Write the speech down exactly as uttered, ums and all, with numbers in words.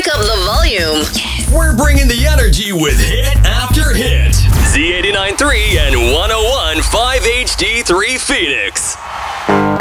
Crank up the volume. We're bringing the energy with hit after hit. Z eighty-nine point three and one oh one point five H D three Phoenix.